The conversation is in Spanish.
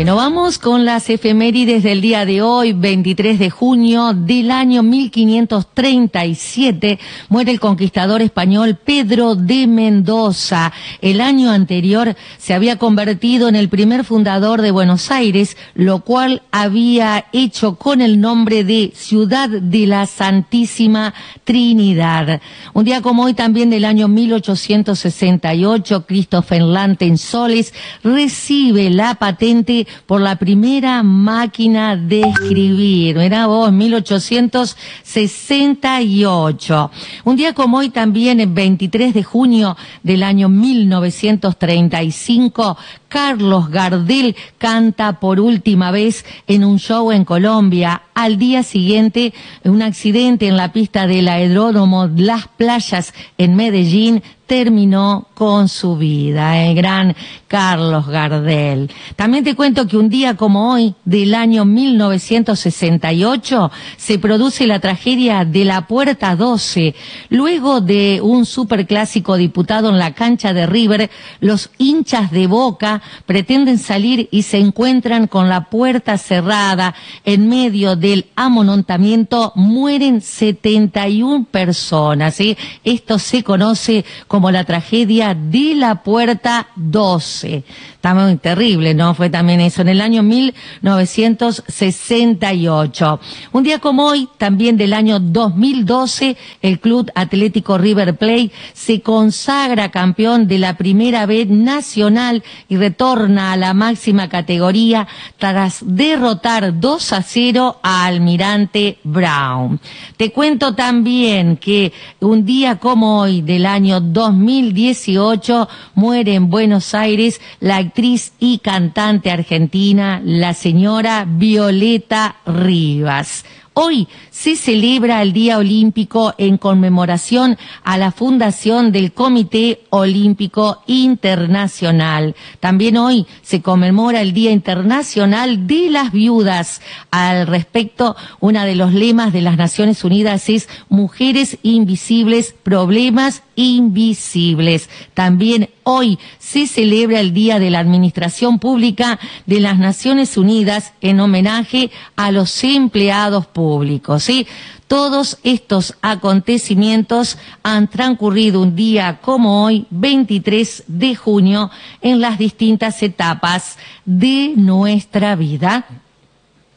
Bueno, vamos con las efemérides del día de hoy, 23 de junio del año 1537, muere el conquistador español Pedro de Mendoza. El año anterior se había convertido en el primer fundador de Buenos Aires, lo cual había hecho con el nombre de Ciudad de la Santísima Trinidad. Un día como hoy, también del año 1868, Christopher Lanten Soles recibe la patente por la primera máquina de escribir. Mirá vos, 1868. Un día como hoy, también el 23 de junio del año 1935, Carlos Gardel canta por última vez en un show en Colombia. Al día siguiente, un accidente en la pista del aeródromo Las Playas en Medellín terminó con su vida, el gran Carlos Gardel. También te cuento que un día como hoy, del año 1968, se produce la tragedia de la Puerta 12. Luego de un superclásico disputado en la cancha de River, los hinchas de Boca pretenden salir y se encuentran con la puerta cerrada. En medio del amontonamiento mueren 71 personas, ¿sí? Esto se conoce como la tragedia de la Puerta 12. Está muy terrible, ¿no? Fue también eso en el año 1968. Un día como hoy, también del año 2012, el Club Atlético River Plate se consagra campeón de la Primera B Nacional y retorna a la máxima categoría tras derrotar 2-0 a Almirante Brown. Te cuento también que un día como hoy, del año 2018, muere en Buenos Aires la actriz y cantante argentina, la señora Violeta Rivas. Hoy se celebra el Día Olímpico en conmemoración a la fundación del Comité Olímpico Internacional. También hoy se conmemora el Día Internacional de las Viudas. Al respecto, uno de los lemas de las Naciones Unidas es Mujeres Invisibles, Problemas Invisibles. También hoy se celebra el Día de la Administración Pública de las Naciones Unidas en homenaje a los empleados públicos, ¿sí? Todos estos acontecimientos han transcurrido un día como hoy, 23 de junio, en las distintas etapas de nuestra vida.